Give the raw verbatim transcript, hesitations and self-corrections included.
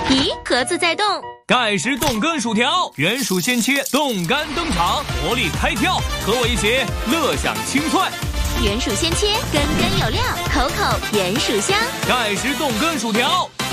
咦，盒子在动。 盖世冻根薯条，原薯鲜切，冻干登场，活力开跳，和我一起乐享清脆。 原薯鲜切，根根有料，口口原薯香。 盖世冻根薯条。